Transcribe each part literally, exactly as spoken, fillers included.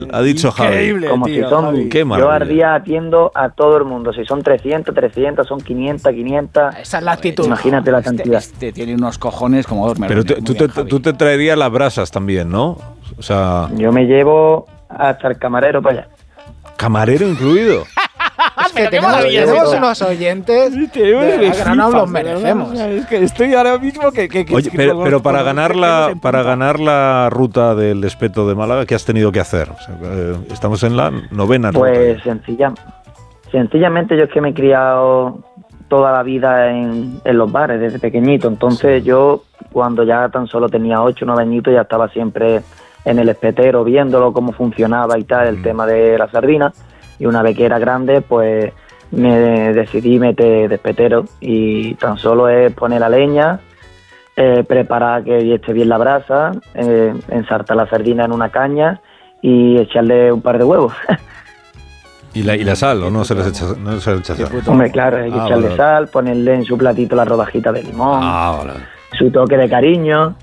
Ha dicho Increíble, Javi. Como tío, si son, Javi. Qué yo maravilla. al día atiendo a todo el mundo. Si son trescientos, trescientos, son quinientos, quinientos. Esa es la actitud. Imagínate la Este, cantidad. este tiene unos cojones como dos Pero melones. tú, Muy tú bien, te, Javi. tú te traerías las brasas también, ¿no? O sea, Yo me llevo hasta el camarero para allá. camarero incluido. Es que Pero qué tenemos, maravilloso. tenemos unos oyentes de verdad que no nos los merecemos. Es que estoy ahora mismo que... que, que Oye, que pero, con- pero con para los ganar pelos la en para punta. ganar la ruta del Espeto de Málaga, ¿qué has tenido que hacer? O sea, eh, estamos en la novena Pues ruta. sencilla, sencillamente yo es que me he criado toda la vida en, en los bares desde pequeñito. Entonces yo cuando ya tan solo tenía ocho o nueve añitos ya estaba siempre en el espetero viéndolo, cómo funcionaba y tal, el Mm. tema de la sardina. Y una vez que era grande, pues me decidí meter de espetero y tan solo es poner la leña, eh, preparar que esté bien la brasa, eh, ensartar la sardina en una caña y echarle un par de huevos. ¿Y la, y la sal o no se les echa, no se les echa sal? Hombre, claro, hay que Ah, echarle vale. sal, ponerle en su platito la rodajita de limón, Ah, vale. su toque de cariño.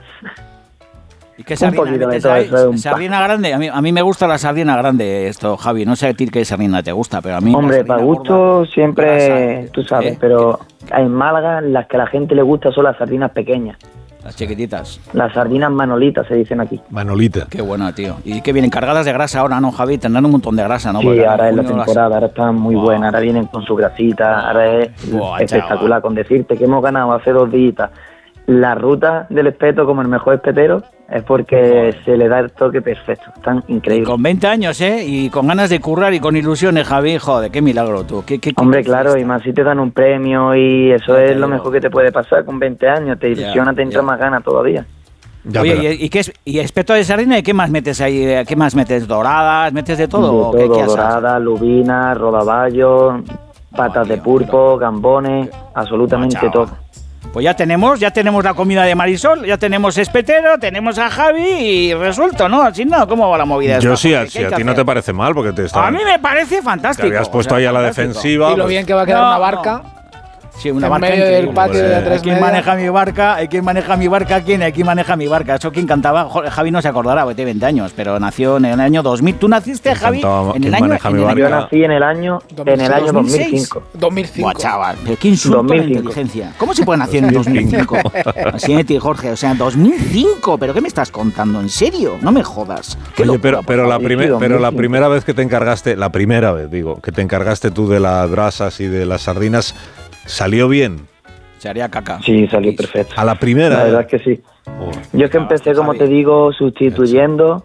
¿Y qué Un sardina poquito de metes todo ahí? eso de un Sardina grande. A mí, a mí me gusta la sardina grande, esto, Javi. No sé a ti qué sardina te gusta, pero a mí. la Hombre, sardina para gusto gorda, siempre, grasa, tú sabes, ¿eh? pero en Málaga las que a la gente le gusta son las sardinas pequeñas, Las chiquititas. las sardinas manolitas se dicen aquí. Manolita. Qué bueno, tío. Y que vienen cargadas de grasa ahora, ¿no, Javi? Tendrán un montón de grasa, ¿no? Sí, Porque ahora es la en junio las- temporada, ahora están muy Buah. buenas, ahora vienen con su grasita, ahora es Buah, espectacular. chaval. Con decirte que hemos ganado hace dos días la ruta del espeto como el mejor espetero es porque se le da el toque perfecto, están Y increíbles. con veinte años, ¿eh? Y con ganas de currar y con ilusiones, Javi. Joder, qué milagro, tú. ¿Qué, qué, qué- Hombre, qué claro, fiesta. y más si te dan un premio y eso Ya te es lo digo. mejor que te puede pasar con veinte años, te Ya, ilusiona, te entra ya. más ganas todavía. Ya, Oye, pero- ¿y, y qué es, y espeto de sardina? ¿Y qué más metes ahí? ¿Qué más metes? ¿Doradas? ¿Metes de todo? De ¿O qué- todo, qué asas? dorada, lubina, rodaballo, patas tío, de pulpo, gambones, absolutamente chaval. todo. Pues ya tenemos, ya tenemos la comida de Marisol, ya tenemos espetero, tenemos a Javi y resuelto, ¿no? Así no, ¿cómo va la movida Yo esta? sí, a, ¿Qué si hay a que ti no hacer? te parece mal porque te está, A mí me parece te fantástico. habías o puesto sea, ahí a la fantástico. defensiva. Y lo pues- bien que va a quedar No, una no. barca Sí, una en barca medio del increíble. patio de Hombre. la tres ¿Quién media. maneja mi barca? ¿Quién maneja mi barca? ¿Quién? ¿Quién maneja mi barca? Eso quién cantaba. Jo- Javi no se acordará, porque tiene veinte años, pero nació en el año dos mil. ¿Tú naciste, ¿Quién Javi? cantaba- En el quién año, maneja en mi el barca? Yo año- nací en el año, en el año dos mil cinco. dos mil cinco. Buah, chaval, pero qué insulto dos mil la cinco. inteligencia. ¿Cómo se puede nacer en dos mil cinco? Así de ti, Jorge. O sea, dos mil cinco. ¿Pero qué me estás contando? ¿En serio? No me jodas. Qué Oye, locura, pero, por pero, la favor. primer- Sí, pero la dos mil cinco. primera vez que te encargaste, la primera vez, digo, que te encargaste tú de las brasas y de las sardinas, ¿salió bien? Se haría caca. Sí, salió perfecto. A la primera. La verdad ¿eh? es que sí. Joder. Yo es que Claro, empecé, como Javi. te digo, sustituyendo,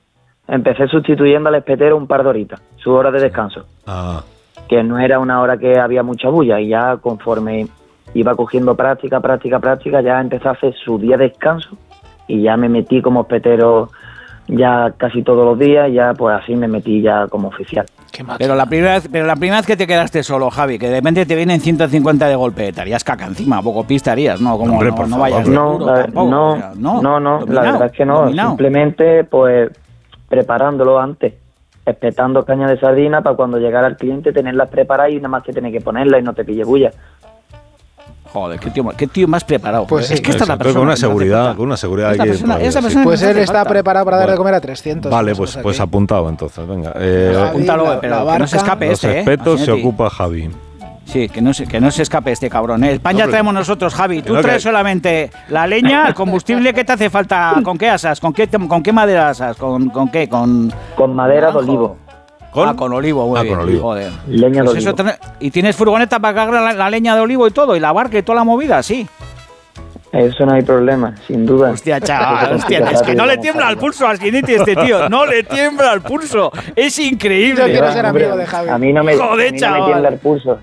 empecé sustituyendo al espetero un par de horitas, su hora de descanso, Ah, que no era una hora que había mucha bulla, y ya conforme iba cogiendo práctica, práctica, práctica, ya empecé a hacer su día de descanso y ya me metí como espetero ya casi todos los días, y ya pues así me metí ya como oficial. Qué máquina. Pero la primera vez, pero la primera vez que te quedaste solo, Javi, que de repente te vienen ciento cincuenta de golpe, te harías caca encima, poco pista harías, ¿no? Como Hombre, no, por no favor. vayas de No, duro la- tampoco, no, o sea, no, no, no, la dominado, verdad es que no, dominado. simplemente pues preparándolo antes, espetando caña de sardina para cuando llegara el cliente tenerlas preparadas y nada más que tener que ponerlas y no te pille bulla. Joder, qué tío, qué tío más preparado. Pues es sí. que esta es la Exacto, persona con una que me hace seguridad, falta. con una seguridad Esta hay que- persona- todavía, esa sí. persona Pues me él hace está falta. preparado para dar de Bueno. comer a trescientos. Vale, cosas pues, aquí. pues apuntado entonces, venga. Eh, Javi, Apúntalo, la- pero la que no se barca. escape los este, ¿eh? espetos se Asinetti. ocupa Javi. Sí, que no, se, que no se escape este cabrón. ¿eh? El pan No, ya pero- traemos nosotros, Javi. que Tú no, traes que- solamente la leña, el combustible. ¿Qué te hace falta? ¿Con qué asas? ¿Con qué, con qué madera asas? ¿Con, con qué? ¿Con Con madera de naranjo? olivo, ¿Con? Ah, con olivo, muy Ah, bien. con olivo. Joder. leña de Pues eso olivo. ten- y tienes furgoneta para cargar la, la leña de olivo y todo, y la barca y toda la movida, sí. Eso no hay problema, sin duda. Hostia, chaval, hostia, es que no le tiembla el pulso a Skinity este tío, no le tiembla el pulso, es Yo increíble. quiero ser Hombre, amigo de Javi. A mí no me, Joder, a mí no chaval. me tiembla el pulso.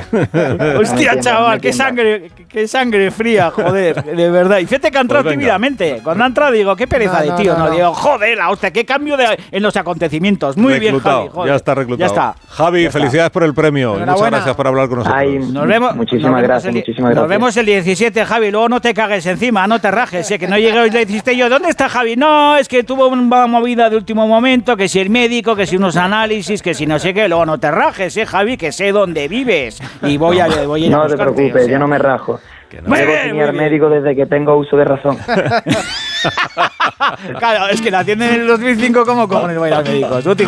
Hostia, No me chaval, qué tiembla. sangre, qué sangre fría, joder, de verdad. Y fíjate que ha entrado Pues venga. tímidamente. Cuando ha entrado digo, qué pereza No, de no, tío, no, no, no. digo, joder, la hostia, qué cambio de, en los acontecimientos. Muy bien, Reclutado, Javi, joder. ya está reclutado. Ya está. Javi, Ya está. felicidades por el premio. y Muchas Enhorabuena. gracias por hablar con nosotros. Ay, Nos vemos, Muchísimas nos vemos gracias, el di- muchísimas Nos gracias. vemos el diecisiete, Javi. Luego no te cagues encima, no te rajes, eh, que no llegue hoy le dijiste yo, ¿dónde está Javi? No, es que tuvo una movida de último momento, que si el médico, que si unos análisis, que si no sé qué. Luego no te rajes, eh, Javi, que sé dónde vives. Y voy a, voy a ir a No te buscarte, preocupes, o sea. yo no me rajo. Que no. Muy Debo bien, ir muy al bien. médico desde que tengo uso de razón. Claro, es que la atienden en el dos mil cinco, ¿cómo cojones voy a ir al médico? Tú te-